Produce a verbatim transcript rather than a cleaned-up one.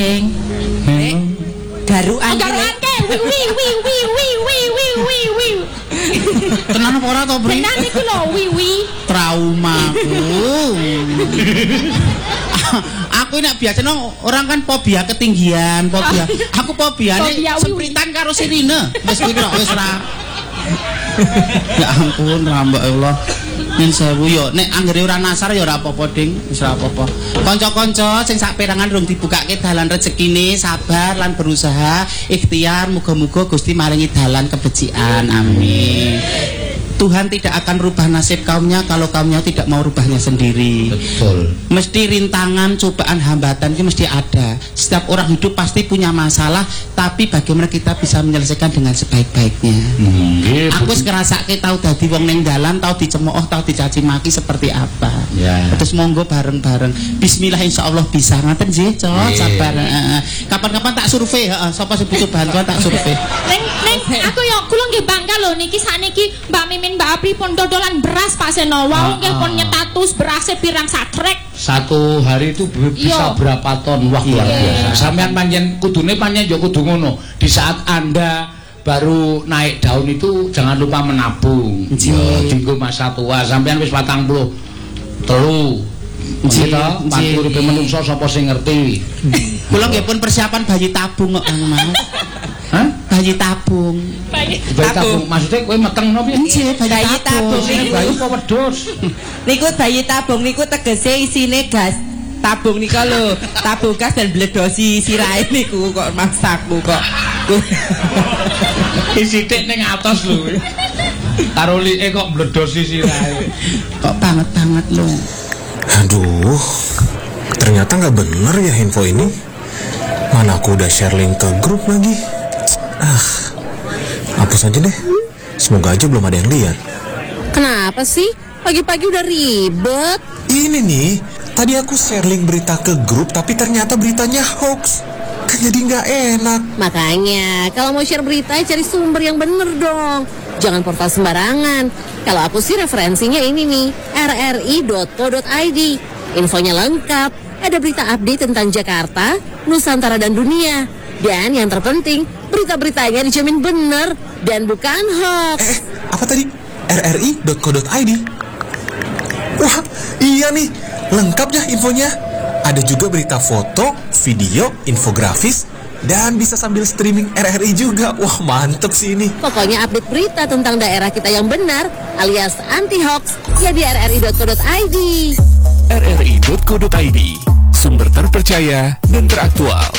Garukan. Garukan ke. Wi wi wi wi wi wi wi wi wi. Tenan apa ora to, Bri? Tenan iki lho, wi wi. Traumaku. Aku nek biasanya orang kan fobia ketinggian, fobia. Aku fobiane sempritan karo sirine. Wis kuwi kok wis ora. Ya ampun, rambak Allah. Yen sewu yo nek anggere ora nasar ya ora apa-apa, Ding. Wis ora apa-apa. Kanca-kanca sing sak perangan rung dibukake dalan rezekine, sabar lan berusaha, ikhtiar, muga-muga Gusti maringi dalan kebecikan. Amin. Tuhan tidak akan rubah nasib kaumnya kalau kaumnya tidak mau rubahnya sendiri. Betul. Mesti rintangan, cobaan, hambatan itu mesti ada. Setiap orang hidup pasti punya masalah, tapi bagaimana kita bisa menyelesaikan dengan sebaik-baiknya. Hmm, aku ngerasa kita tahu dadi wong ning dalan, tahu dicemooh, tahu dicaci maki seperti apa. Ya. Terus monggo bareng-bareng. Bismillah insyaallah bisa. Ngaten nggih, Cot, sabar. Kapan-kapan tak survei, heeh, sapa sing butuh bantuan tak survei. Neng neng aku yo kula nggih bangga lho niki sakniki Mbak Mimin Mbak Apri pun dodolan beras Pak Seno. Wau nggih pun nyetatus berasnya pirang satrek. Satu hari itu bisa Yo. berapa ton? Wah, luar biasa. Sampean panjen kudune panjen yo kudu ngono. Di saat Anda baru naik daun itu jangan lupa menabung. Dienggo masa tua. Sampean wis patang puluh telu. Nggih to, pati uripe menungso sapa sing ngerti. Kula nggih pun persiapan bayi tabung kok, Mas. Hah? Bayi tabung. Bayi tabung. Maksudnya kowe meteng no piye? Nggih, bayi tabung. Bayi apa wedhus? Niku bayi tabung niku tegese isine gas. Tabung nika lho, tabung gas dan bledosi sirahe niku kok maksakku kok. Sithik ning atos lho. Karo like kok bledosi sirahe. Kok banget-banget lho. Aduh, ternyata nggak bener ya info ini. Mana aku udah share link ke grup lagi. Ah, hapus aja deh. Semoga aja belum ada yang lihat. Kenapa sih? Pagi-pagi udah ribet. Ini nih, tadi aku share link berita ke grup, tapi ternyata beritanya hoax. Kan jadi nggak enak. Makanya, kalau mau share berita, cari sumber yang bener dong. Jangan portal sembarangan. Kalau aku sih referensinya ini nih, r r i dot co dot i d. Infonya lengkap, ada berita update tentang Jakarta, Nusantara dan dunia. Dan yang terpenting, berita-beritanya dijamin bener dan bukan hoax. Eh, apa tadi? r r i dot co dot i d. Wah, iya nih, lengkap ya infonya. Ada juga berita foto, video, infografis, dan bisa sambil streaming R R I juga. Wah, mantep sih ini. Pokoknya update berita tentang daerah kita yang benar alias anti-hoax ya di r r i dot co dot i d. r r i dot co dot i d, sumber terpercaya dan teraktual.